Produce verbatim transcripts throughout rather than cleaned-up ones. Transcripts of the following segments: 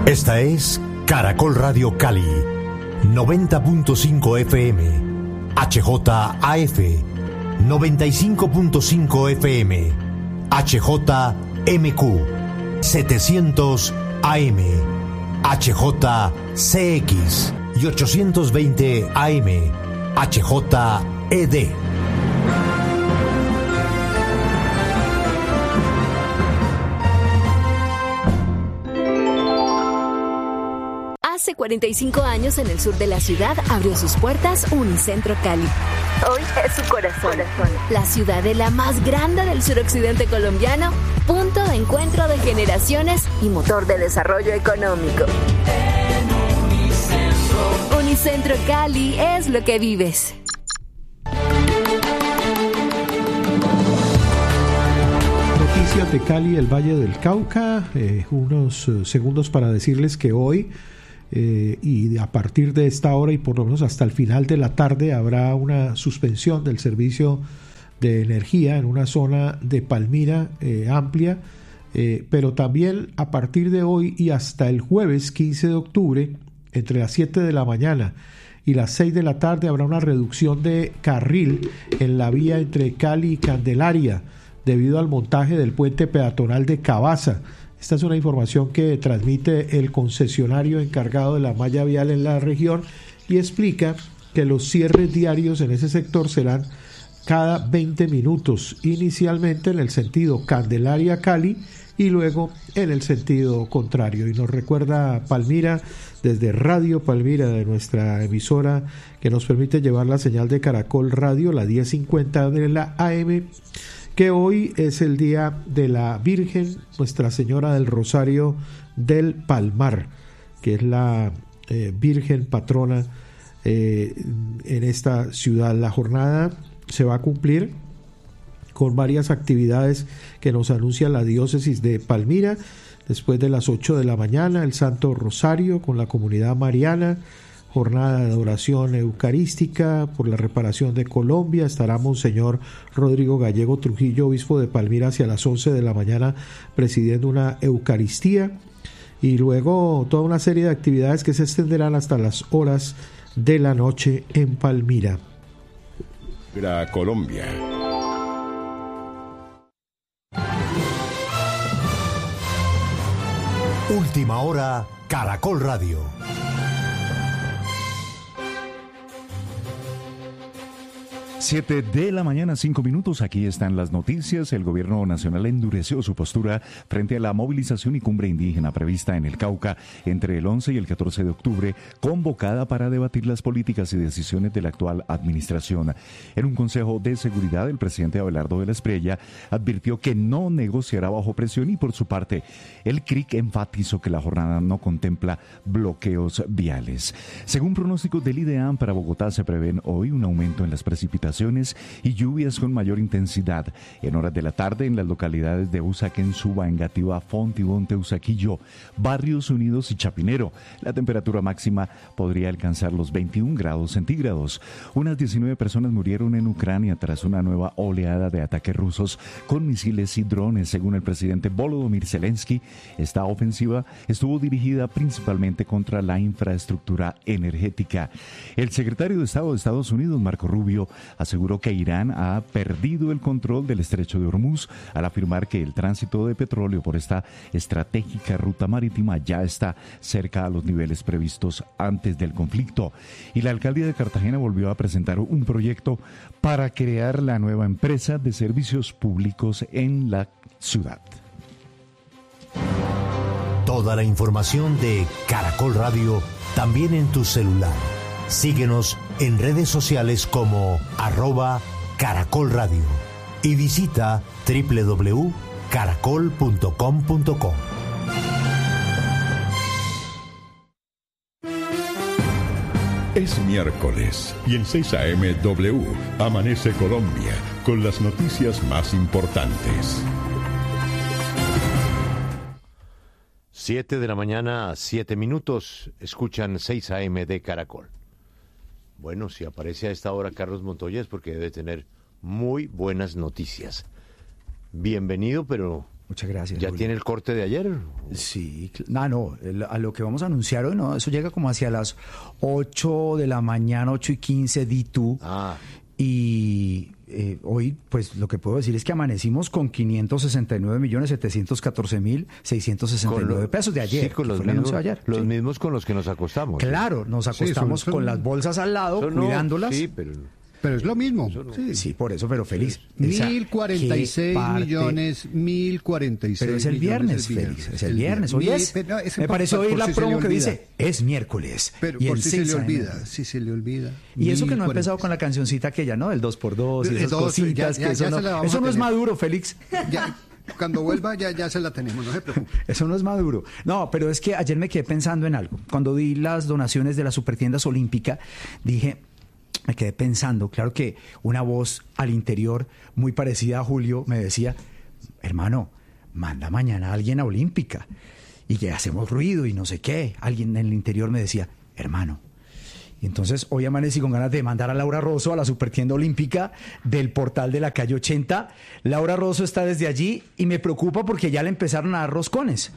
Esta es Caracol Radio Cali, noventa punto cinco F M, H J A F, noventa y cinco punto cinco F M, H J M Q, setecientos A M, H J C X y ochocientos veinte A M, H J E D. Hace cuarenta y cinco años en el sur de la ciudad abrió sus puertas Unicentro Cali. Hoy es su corazón, la ciudadela más grande del suroccidente colombiano, punto de encuentro de generaciones y motor de desarrollo económico. Unicentro. Unicentro Cali es lo que vives. Noticias de Cali, el Valle del Cauca, eh, unos eh, segundos para decirles que hoy Eh, y a partir de esta hora y por lo menos hasta el final de la tarde habrá una suspensión del servicio de energía en una zona de Palmira eh, amplia, eh, pero también a partir de hoy y hasta el jueves quince de octubre, entre las siete de la mañana y las seis de la tarde, habrá una reducción de carril en la vía entre Cali y Candelaria debido al montaje del puente peatonal de Cabaza. Esta es una información que transmite el concesionario encargado de la malla vial en la región y explica que los cierres diarios en ese sector serán cada veinte minutos, inicialmente en el sentido Candelaria-Cali y luego en el sentido contrario. Y nos recuerda Palmira, desde Radio Palmira, de nuestra emisora que nos permite llevar la señal de Caracol Radio, la diez cincuenta de la A M, que hoy es el día de la Virgen Nuestra Señora del Rosario del Palmar, que es la eh, Virgen patrona eh, en esta ciudad. La jornada se va a cumplir con varias actividades que nos anuncia la diócesis de Palmira. Después de las ocho de la mañana, el Santo Rosario con la comunidad mariana, jornada de adoración eucarística por la reparación de Colombia. Estará Monseñor Rodrigo Gallego Trujillo, obispo de Palmira, hacia las once de la mañana presidiendo una Eucaristía, y luego toda una serie de actividades que se extenderán hasta las horas de la noche en Palmira. Gra Colombia. Última hora, Caracol Radio. Siete de la mañana, cinco minutos. Aquí están las noticias. El gobierno nacional endureció su postura frente a la movilización y cumbre indígena prevista en el Cauca entre el once y el catorce de octubre, convocada para debatir las políticas y decisiones de la actual administración. En un consejo de seguridad, el presidente Abelardo de la Espriella advirtió que no negociará bajo presión y, por su parte, el C R I C enfatizó que la jornada no contempla bloqueos viales. Según pronósticos del IDEAM, para Bogotá se prevén hoy un aumento en las precipitaciones y lluvias con mayor intensidad en horas de la tarde en las localidades de Usaquén, Suba, Engativá, Fontibón, Teusaquillo, Barrios Unidos y Chapinero. La temperatura máxima podría alcanzar los veintiún grados centígrados. Unas diecinueve personas murieron en Ucrania tras una nueva oleada de ataques rusos con misiles y drones. Según el presidente Volodymyr Zelensky, esta ofensiva estuvo dirigida principalmente contra la infraestructura energética. El secretario de Estado de Estados Unidos, Marco Rubio, aseguró que Irán ha perdido el control del estrecho de Hormuz al afirmar que el tránsito de petróleo por esta estratégica ruta marítima ya está cerca a los niveles previstos antes del conflicto. Y la alcaldía de Cartagena volvió a presentar un proyecto para crear la nueva empresa de servicios públicos en la ciudad. Toda la información de Caracol Radio también en tu celular. Síguenos en redes sociales como arroba Caracol Radio y visita doble u doble u doble u punto caracol punto com punto co. Es miércoles y en seis A M W amanece Colombia con las noticias más importantes. Siete de la mañana, siete minutos. Escuchan seis A M de Caracol. Bueno, si aparece a esta hora Carlos Montoya es porque debe tener muy buenas noticias. Bienvenido, pero Muchas gracias. ¿Ya Julio. tiene el corte de ayer? Sí, no, no, el- a lo que vamos a anunciar hoy, no, eso llega como hacia las ocho de la mañana, ocho y quince, di tú. Ah. Y eh, hoy, pues lo que puedo decir es que amanecimos con quinientos sesenta y nueve millones setecientos catorce mil seiscientos sesenta y nueve lo- pesos de ayer. Sí, con que los, fue el mismos, anuncio de ayer. los Sí. mismos con los que nos acostamos. Claro, nos Sí, acostamos son- son- con las bolsas al lado, Eso no, cuidándolas. Sí, pero... Pero es lo mismo. Sí. Sí, por eso, pero feliz. Esa- Mil cuarenta y ¿qué seis parte? millones, mil cuarenta y seis Pero es el viernes, millones Félix, es el viernes. Hoy Mil- es. pero no, es Me por- pareció por oír la si se le promo que olvida. dice, es miércoles. Pero y por en si se le seis a eme. olvida, si se le olvida. Y eso que no ha mil empezado cuarenta y seis. con la cancioncita aquella, ¿no? El dos por dos y Eh, esas dos, cositas. ya- ya- que eso ya no, se la vamos eso a no es tener. maduro, Félix. Ya, cuando vuelva ya, ya se la tenemos, no se preocupe. Eso no es maduro. No, pero es que ayer me quedé pensando en algo. Cuando di las donaciones de las Supertiendas Olímpica, dije, me quedé pensando, claro que una voz al interior muy parecida a Julio me decía, hermano, manda mañana a alguien a Olímpica y que hacemos ruido y no sé qué. Alguien en el interior me decía, hermano. Y entonces hoy amanecí con ganas de mandar a Laura Rosso a la Supertienda Olímpica del portal de la calle ochenta. Laura Rosso está desde allí y me preocupa porque ya le empezaron a dar roscones.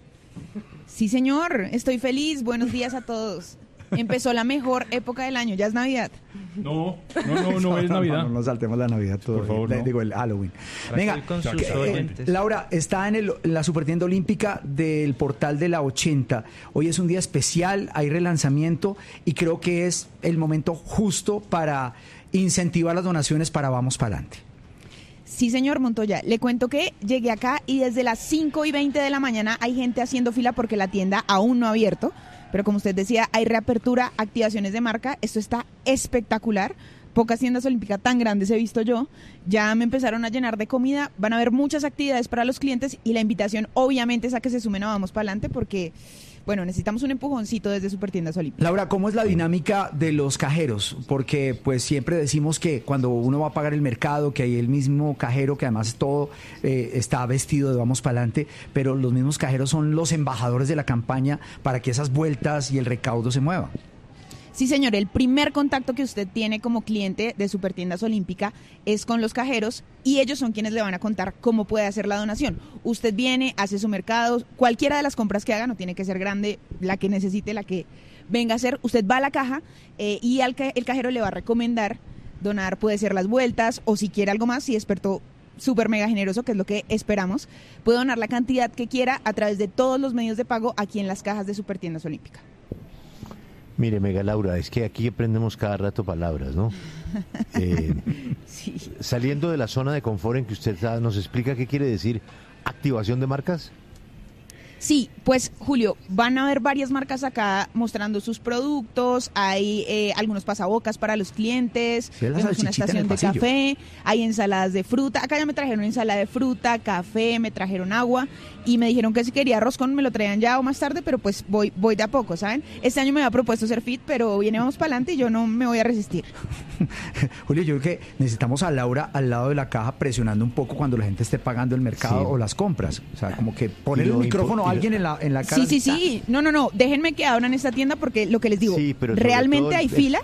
Sí, señor, estoy feliz. Buenos días a todos. Empezó la mejor época del año, ya es Navidad. No, no, no, no es Navidad. No, no saltemos la Navidad todo. Por favor, eh, no. Digo, el Halloween. Venga, con sus eh, oyentes. Laura, está en, el- en la Supertienda Olímpica del portal de la ochenta. Hoy es un día especial, hay relanzamiento y creo que es el momento justo para incentivar las donaciones para Vamos Pa'lante. Sí, señor Montoya, le cuento que llegué acá y desde las cinco y veinte de la mañana hay gente haciendo fila porque la tienda aún no ha abierto. Pero como usted decía, hay reapertura, activaciones de marca. Esto está espectacular. Pocas tiendas olímpicas tan grandes he visto yo. Ya me empezaron a llenar de comida. Van a haber muchas actividades para los clientes y la invitación obviamente es a que se sumen a Vamos Pa'lante porque, bueno, necesitamos un empujoncito desde Supertiendas Olímpicas. Laura, ¿cómo es la dinámica de los cajeros? Porque pues siempre decimos que cuando uno va a pagar el mercado, que hay el mismo cajero, que además todo eh, está vestido de Vamos Pa'lante, pero los mismos cajeros son los embajadores de la campaña para que esas vueltas y el recaudo se muevan. Sí, señor, el primer contacto que usted tiene como cliente de Supertiendas Olímpica es con los cajeros y ellos son quienes le van a contar cómo puede hacer la donación. Usted viene, hace su mercado, cualquiera de las compras que haga, no tiene que ser grande, la que necesite, la que venga a hacer, usted va a la caja eh, y al ca- el cajero le va a recomendar donar, puede ser las vueltas o si quiere algo más, si despertó súper mega generoso, que es lo que esperamos, puede donar la cantidad que quiera a través de todos los medios de pago aquí en las cajas de Supertiendas Olímpica. Mire, Mega Laura, es que aquí aprendemos cada rato palabras, ¿no? Eh, Sí. Saliendo de la zona de confort en que usted da- nos explica qué quiere decir activación de marcas. Sí, pues Julio, van a haber varias marcas acá mostrando sus productos, hay eh, algunos pasabocas para los clientes, Sí, la vemos una salchichita en el estación de pasillo. café, hay ensaladas de fruta, acá ya me trajeron ensalada de fruta, café, me trajeron agua y me dijeron que si quería roscón me lo traían ya o más tarde, pero pues voy voy de a poco, ¿saben? Este año me había propuesto ser fit, pero viene vamos para adelante y yo no me voy a resistir. Julio, yo creo que necesitamos a Laura al lado de la caja presionando un poco cuando la gente esté pagando el mercado Sí. o las compras. O sea, como que poner Y el lo micrófono impo- a alguien en la, en la cara. Sí, sí, sí, no, no, no, déjenme que abran esta tienda porque lo que les digo, Sí, pero sobre realmente todo- hay fila.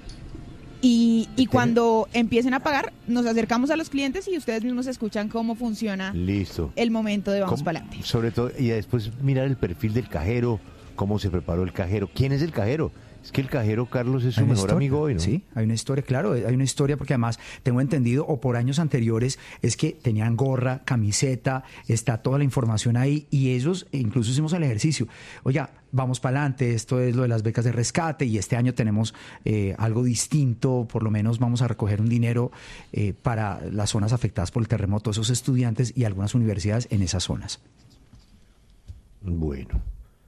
Y, y cuando empiecen a pagar, nos acercamos a los clientes y ustedes mismos escuchan cómo funciona Listo. el momento de vamos ¿Cómo? para adelante. Sobre todo, y después mirar el perfil del cajero, cómo se preparó el cajero. ¿Quién es el cajero? Es que el cajero, Carlos, es su Hay una mejor historia, amigo hoy, ¿no? Sí, hay una historia, claro, hay una historia porque además tengo entendido, o por años anteriores, es que tenían gorra, camiseta, está toda la información ahí y ellos, incluso hicimos el ejercicio. Oiga, vamos para adelante, esto es lo de las becas de rescate y este año tenemos eh, algo distinto, por lo menos vamos a recoger un dinero eh, para las zonas afectadas por el terremoto, esos estudiantes y algunas universidades en esas zonas. Bueno,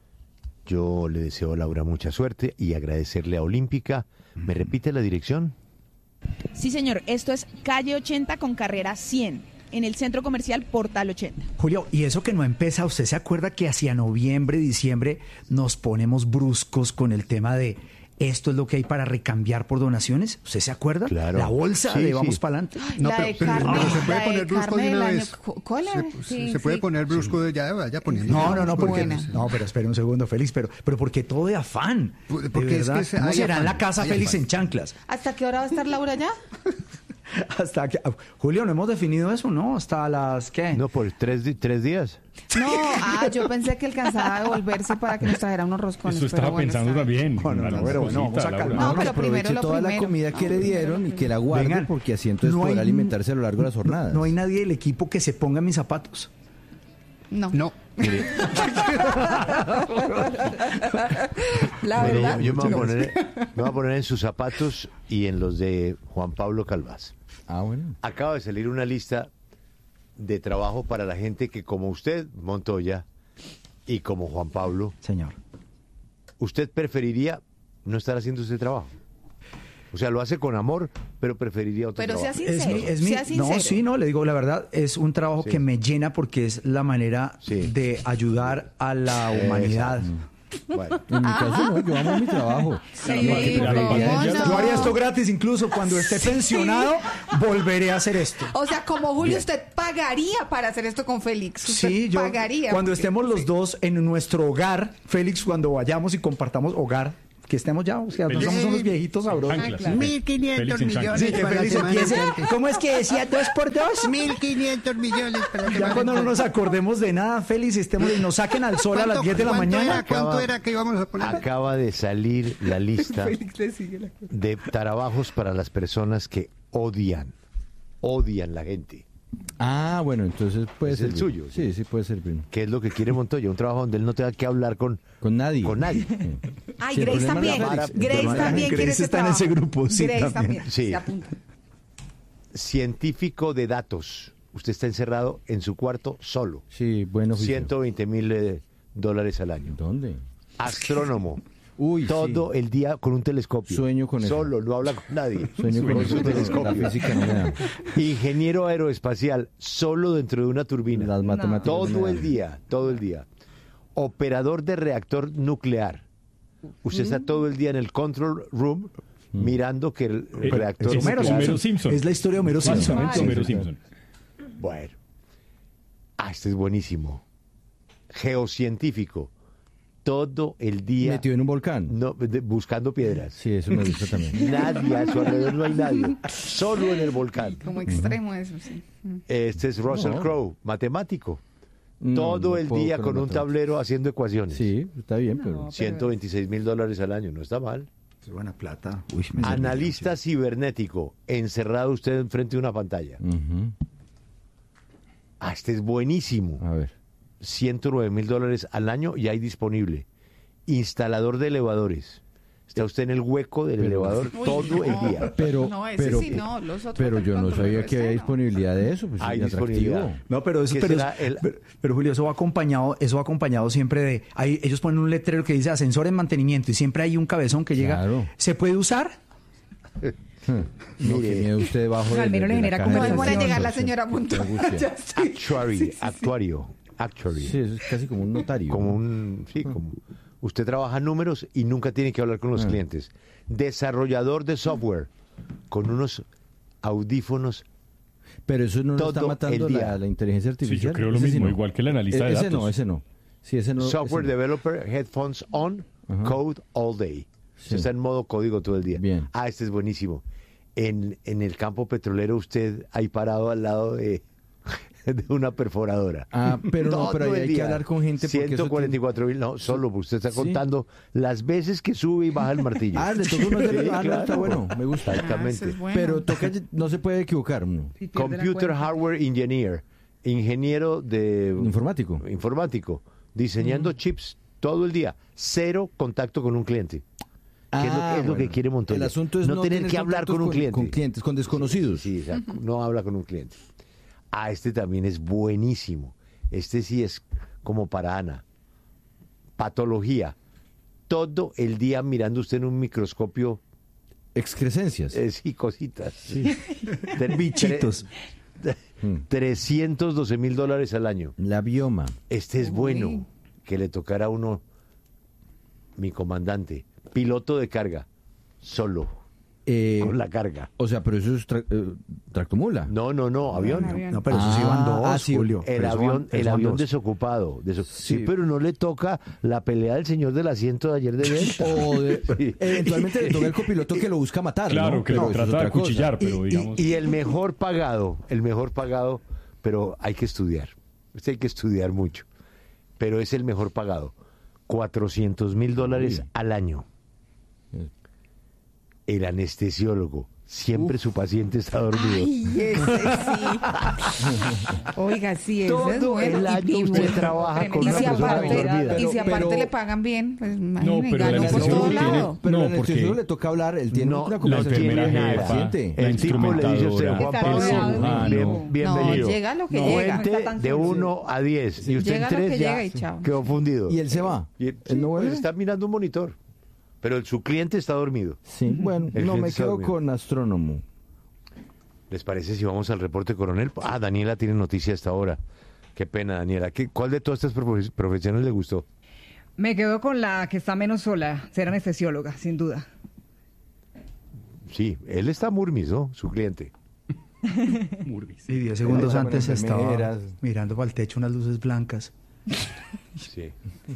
yo le deseo a Laura mucha suerte y agradecerle a Olímpica. ¿Me repite la dirección? Sí, señor, esto es calle ochenta con carrera cien, en el centro comercial Portal ochenta. Julio, y eso que no empieza, ¿usted se acuerda que hacia noviembre, diciembre nos ponemos bruscos con el tema de esto es lo que hay para recambiar por donaciones? ¿Usted se acuerda? Claro. La bolsa Sí, de sí. Vamos Pa'lante. No, La pero, de pero- carne, pero se puede la poner de brusco carne de una del año. vez. Co- ¿Cola? Se, Sí, se puede sí. poner brusco de ya, vaya poniendo. No, no, no, porque Buena. no, pero espere un segundo, Félix, pero pero porque todo de afán. Porque de es verdad. que se- ¿Cómo hay será en afán, la casa hay Félix afán. en chanclas? ¿Hasta qué hora va a estar Laura ya? Hasta que, Julio, no hemos definido eso, ¿no? Hasta las, ¿qué? No, por tres, di- tres días. No, ah, yo pensé que alcanzaba a devolverse para que nos trajera unos roscones. Eso estaba pero bueno, pensando está bien. también. Bueno, no, Una pero bueno, cosita, vamos a Laura. calmar. No, pero aproveche primero lo toda la primero. comida que No, le primero dieron lo y que la guarde, Vengan, porque así entonces no podrá hay- alimentarse a lo largo de las jornadas. No hay nadie del equipo que se ponga en mis zapatos. No. No. La Mire, verdad. yo, yo me, voy a poner, me voy a poner en sus zapatos y en los de Juan Pablo Calvás. Ah, bueno. Acaba de salir una lista de trabajo para la gente que, como usted, Montoya, y como Juan Pablo, Señor. ¿usted preferiría no estar haciendo ese trabajo? O sea, lo hace con amor, pero preferiría otro Pero sea trabajo. Es sincero. mi, es mi- sea sincero. no, sí, no, le digo la verdad, es un trabajo Sí. que me llena porque es la manera Sí. de ayudar a la humanidad. Bueno, En mi caso no, yo amo mi trabajo. Sí, Claro, que ¿cómo la pandemia- no? Yo haría esto gratis, incluso cuando esté pensionado, volveré a hacer esto. O sea, como Julio, Bien. usted pagaría para hacer esto con Félix. Usted Sí, yo pagaría. cuando porque- estemos los dos en nuestro hogar, Félix, cuando vayamos y compartamos hogar, que estemos ya, o sea, no Félix. somos unos viejitos sabrosos. Chanclas. claro. mil quinientos Félix en millones Sí, que para la Félix semana empiece. entrante. ¿Cómo es que decía dos por dos? mil quinientos millones para la Ya semana cuando no nos entrante. acordemos de nada, Félix, estemos y nos saquen al sol a las ¿Cuánto- diez de la cuánto mañana. Era, ¿Cuánto Acaba- era que íbamos a poner? acaba de salir la lista Félix le sigue la cosa. de trabajos para las personas que odian, odian la gente. Ah, bueno, entonces puede Es ser. el suyo, Sí, sí, puede servir. ¿Qué es lo que quiere Montoya? Un trabajo donde él no tenga que hablar con, Con nadie. con nadie. Ay, Sí, el Grace problema también. es la Félix. Grace El problema- también quiere Grace ese está en trabajo. ese grupo, sí, Grace también. también. Sí. Se apunta. Científico de datos. Usted está encerrado en su cuarto solo. Sí, bueno. oficio. ciento veinte mil eh, dólares al año. ¿Dónde? Astrónomo. Uy, Todo sí. el día con un telescopio. Sueño con eso. Solo, no habla con nadie. Sueño con eso, su pero telescopio. la física no me da. Ingeniero aeroespacial, solo dentro de una turbina. Las matemáticas no Todo me el dan. día, todo el día. Operador de reactor nuclear. Usted está todo el día en el control room mirando que el Eh, reactor es Homero nuclear... Homero Simpson. Es la historia de Homero Simpson. Básicamente Homero Simpson. Bueno. Ah, este es buenísimo. Geocientífico. Todo el día Metido en un volcán. no, de- buscando piedras. Sí, eso me gusta también. Nadie, a su alrededor no hay nadie. Solo en el volcán. Como extremo eso, sí. Este es Russell No. Crowe, matemático. No, Todo no el puedo día con con un matemáticas. tablero haciendo ecuaciones. Sí, está bien, pero. ciento veintiséis mil dólares al año, no está mal. Es buena plata. Uy, me salió Analista cibernético, encerrado usted enfrente de una pantalla. Ujú. Ah, este es buenísimo. A ver. ciento nueve mil dólares al año y hay disponible. Instalador de elevadores. Está usted en el hueco del elevador Uy, todo no. el día. Pero, No, ese pero, sí, no, los otros pero yo no tampoco, sabía pero que había ese no. disponibilidad de eso. Pues Hay es atractivo. disponibilidad. No, pero eso, ¿Qué pero, será el- pero, pero, Julio, eso va acompañado, eso va acompañado siempre de, ahí ellos ponen un letrero que dice ascensor en mantenimiento y siempre hay un cabezón que llega. Claro. ¿Se puede usar? No, qué miedo usted debajo de, Al menos de le la genera caja de No demora en herramientas, llegar la sí. señora Qué Montoya. angustia. Ya sé. Actuary, actuario, actuary. Sí, eso es casi como un notario. Como un, sí, como usted trabaja números y nunca tiene que hablar con los Ah. clientes. Desarrollador de software con unos audífonos. Pero eso no lo está todo matando el día. la, la inteligencia Sí, artificial. yo creo lo Ese sí mismo, no. igual que el analista de E- ese datos. no, ese no. Sí, ese no. Software ese no. developer, headphones on, Ajá. code all day. Sí. Usted está en modo código todo el día. Bien. Ah, este es buenísimo. En, en el campo petrolero usted ahí parado al lado de, de una perforadora. Ah, pero no, Todo pero ahí el hay que día. hablar con gente porque eso ciento cuarenta y cuatro mil, no, solo porque usted está Sí. contando las veces que sube y baja el martillo. Ah, le toca uno hacer- Sí, ah, no, claro. está bueno, me gusta. Ah, eso Exactamente. es bueno. Pero toca, no se puede equivocar uno. Si pierde la Computer cuenta. Hardware Engineer, ingeniero de Informático. informático, diseñando chips todo el día, cero contacto con un cliente. ¿Qué es lo que, es lo que bueno. quiere Montoya? El asunto es no, tener que hablar contactos con un cliente. Con clientes, con desconocidos. Sí, sí, o sea, no habla con un cliente. Ah, este también es buenísimo. Este sí es como para Ana. Patología. Todo el día mirando usted en un microscopio, Excrescencias. eh, sí, cositas. Sí. Tre- Bichitos. tre- trescientos doce mil dólares al año. La bioma. Este es bueno. Que le tocara a uno, mi comandante, piloto de carga, solo. Eh, con la carga. O sea, pero eso es tra eh, tractomula. No, no, no, avión. No, no, pero eso sí van dos, Ah, sí, Julio. El Pero eso avión, van- pero el van avión dos. desocupado. deso- sí. Sí. pero no le toca la pelea del señor del asiento de ayer de venta. O de- Sí. eventualmente le toca al copiloto que lo busca matar, Claro, ¿no? que Pero lo eso es trata de otra cosa. acuchillar, pero Y- digamos... Y, el mejor pagado, el mejor pagado, pero hay que estudiar. Este hay que estudiar mucho. Pero es el mejor pagado. cuatrocientos mil dólares Uy. al año. El anestesiólogo. Siempre su paciente está dormido. Ay, ese sí. Oiga, sí, ese es Todo bueno. el Y- año y usted bueno, trabaja con y una si persona aparte, dormida. y si Pero- aparte pero- le pagan bien, pues No, imagínate, pero el ganó por anestesiólogo todo tiene- lado. Pero No, al porque- anestesiólogo le toca hablar, él tiene No, una la conversación enfermera con el jefa, paciente. la El tipo le dice a usted, instrumentadora, Juan Está Pablo, rodeado de bien- lujo. bienvenido. No, llega lo que llega. Cuente Está tan de sucio. uno a diez. Y usted Llega en lo tres que ya llega y chao. quedó fundido. Y él se va. Y- Él sí, no pues vuelve. está mirando un monitor. Pero el- su cliente está dormido. Sí, bueno, El no cliente me está quedo dormido. con astrónomo. ¿Les parece si vamos al reporte, coronel? Ah, Daniela tiene noticia hasta ahora. Qué pena, Daniela. ¿Qué, ¿Cuál de todas estas profe- profesiones le gustó? Me quedo con la que está menos sola, ser anestesióloga, sin duda. Sí, él está murmis, ¿no? Su cliente. Y diez segundos Con antes estaba enfermeras. mirando para el techo unas luces blancas. Sí.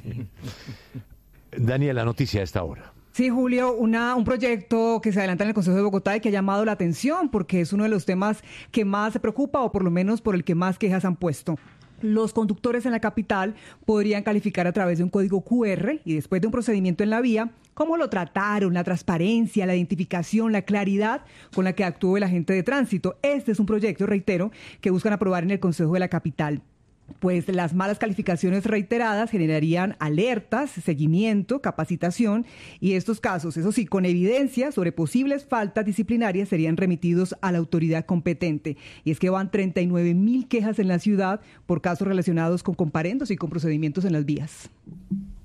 Daniela, noticia a esta hora. Sí, Julio, una, un proyecto que se adelanta en el Consejo de Bogotá y que ha llamado la atención porque es uno de los temas que más se preocupa o por lo menos por el que más quejas han puesto. Los conductores en la capital podrían calificar a través de un código cu erre y después de un procedimiento en la vía cómo lo trataron, la transparencia, la identificación, la claridad con la que actuó el agente de tránsito. Este es un proyecto, reitero, que buscan aprobar en el Consejo de la Capital. Pues las malas calificaciones reiteradas generarían alertas, seguimiento, capacitación y estos casos, eso sí, con evidencia sobre posibles faltas disciplinarias serían remitidos a la autoridad competente. Y es que van treinta y nueve mil quejas en la ciudad por casos relacionados con comparendos y con procedimientos en las vías.